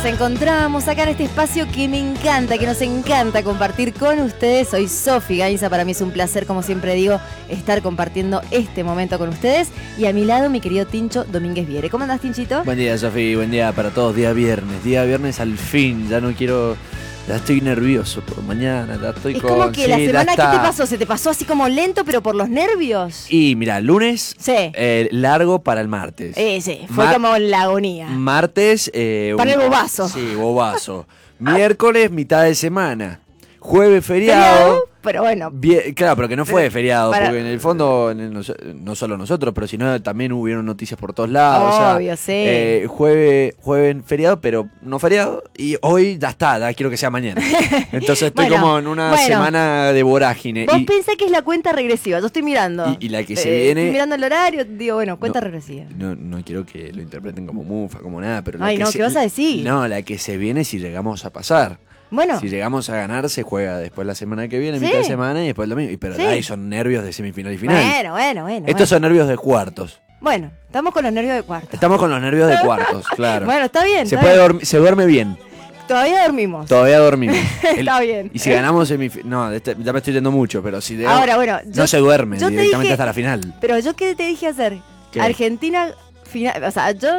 encontramos acá en este espacio que me encanta, que nos encanta compartir con ustedes. Soy Sofi Gainza, para mí es un placer, como siempre digo, estar compartiendo este momento con ustedes. Y a mi lado, mi querido Tincho Domínguez Viere. ¿Cómo andás, Tinchito? Buen día, Sofi, buen día para todos. Día viernes al fin, ya no quiero... Ya estoy nervioso por mañana, ya estoy con... Es como que la semana, ¿qué te pasó? ¿Se te pasó así como lento, pero por los nervios? Y mira, lunes, sí. Largo para el martes. Sí, fue como la agonía. Martes... para el bobazo. Sí, bobazo. Miércoles, mitad de semana. Jueves, feriado. Pero bueno. Claro, pero que no fue feriado, porque en el fondo, no solo nosotros, pero sino también hubieron noticias por todos lados. Obvio, sí. Jueves feriado, pero no feriado. Y hoy ya está, ya quiero que sea mañana. Entonces estoy como en una semana de vorágine. Vos pensás que es la cuenta regresiva, yo estoy mirando. Y la que se viene... Estoy mirando el horario, digo, bueno, cuenta regresiva. No quiero que lo interpreten como mufa, como nada, pero... ¿Qué vas a decir? No, la que se viene si llegamos a pasar. Bueno. Si llegamos a ganar, se juega después la semana que viene, mitad de semana y después lo mismo. Pero ahí son nervios de semifinal y final. Bueno. Estos son nervios de cuartos. Bueno, estamos con los nervios de cuartos. Estamos con los nervios de cuartos, claro. Bueno, está bien. Se duerme bien. Todavía dormimos. Está bien. Y si ganamos semifinal... No, ya me estoy yendo mucho, pero si de ahora, bueno, no se duerme directamente hasta la final. Pero yo, ¿qué te dije hacer? ¿Qué? Argentina, final... O sea, yo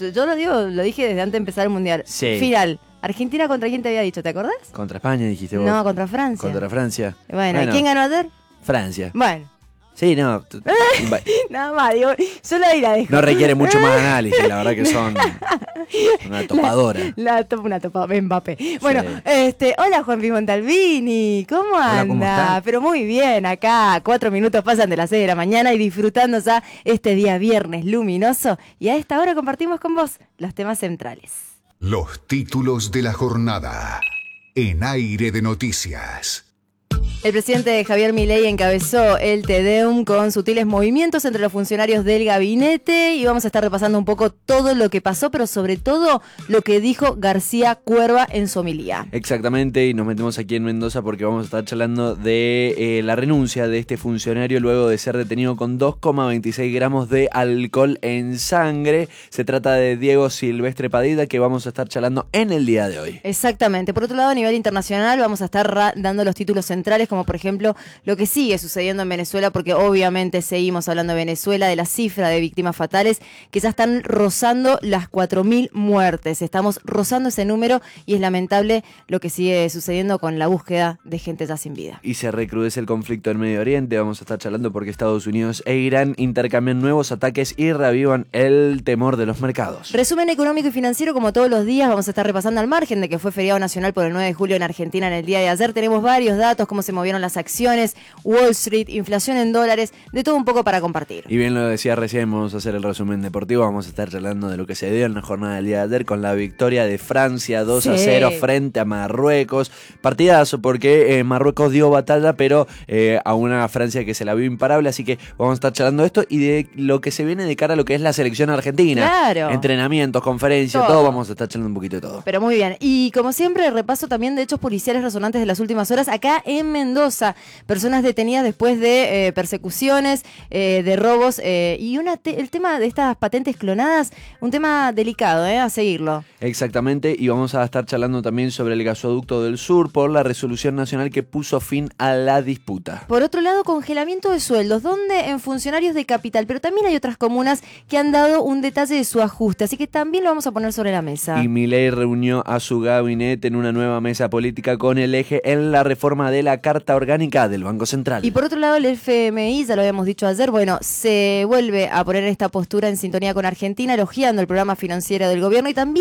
lo dije desde antes de empezar el Mundial. Sí. Final. ¿Argentina contra quién te había dicho? ¿Te acordás? Contra España dijiste vos. No, contra Francia. Contra Francia. Bueno, ¿quién ganó ayer? Francia. Bueno. Sí, no. Nada más, digo, yo la dejo. No requiere mucho más análisis, la verdad que son una topadora. Una topadora, Mbappé. Bueno, hola Juan Montalbini, ¿cómo anda? Hola, ¿cómo está? Pero muy bien, acá 4 minutos pasan de las 6 de la mañana y disfrutando ya este día viernes luminoso. Y a esta hora compartimos con vos los temas centrales. Los títulos de la jornada en Aire de Noticias. El presidente Javier Milei encabezó el Te Deum con sutiles movimientos entre los funcionarios del gabinete y vamos a estar repasando un poco todo lo que pasó, pero sobre todo lo que dijo García Cuerva en su homilía. Exactamente, y nos metemos aquí en Mendoza porque vamos a estar charlando de la renuncia de este funcionario luego de ser detenido con 2,26 gramos de alcohol en sangre. Se trata de Diego Silvestre Padilla, que vamos a estar charlando en el día de hoy. Exactamente. Por otro lado, a nivel internacional vamos a estar dando los títulos centrales, como por ejemplo lo que sigue sucediendo en Venezuela, porque obviamente seguimos hablando de Venezuela, de la cifra de víctimas fatales que ya están rozando las 4.000 muertes. Estamos rozando ese número y es lamentable lo que sigue sucediendo con la búsqueda de gente ya sin vida. Y se recrudece el conflicto en Medio Oriente. Vamos a estar charlando porque Estados Unidos e Irán intercambian nuevos ataques y reavivan el temor de los mercados. Resumen económico y financiero, como todos los días, vamos a estar repasando al margen de que fue feriado nacional por el 9 de julio en Argentina en el día de ayer. Tenemos varios datos, cómo se movieron las acciones, Wall Street, inflación en dólares, de todo un poco para compartir. Y bien lo decía recién, vamos a hacer el resumen deportivo, vamos a estar hablando de lo que se dio en la jornada del día de ayer con la victoria de Francia 2-0 frente a Marruecos. Partidazo porque Marruecos dio batalla, pero a una Francia que se la vio imparable, así que vamos a estar charlando de esto y de lo que se viene de cara a lo que es la selección argentina. Claro. Entrenamientos, conferencias, todo vamos a estar charlando un poquito de todo. Pero muy bien. Y como siempre, repaso también de hechos policiales resonantes de las últimas horas acá en Mendoza. Personas detenidas después de persecuciones, de robos y el tema de estas patentes clonadas, un tema delicado, a seguirlo. Exactamente, y vamos a estar charlando también sobre el gasoducto del sur por la resolución nacional que puso fin a la disputa. Por otro lado, congelamiento de sueldos, donde en funcionarios de capital, pero también hay otras comunas que han dado un detalle de su ajuste, así que también lo vamos a poner sobre la mesa. Y Milei reunió a su gabinete en una nueva mesa política con el eje en la reforma de la Carta Orgánica del Banco Central. Y por otro lado, el FMI, ya lo habíamos dicho ayer, se vuelve a poner esta postura en sintonía con Argentina, elogiando el programa financiero del gobierno y también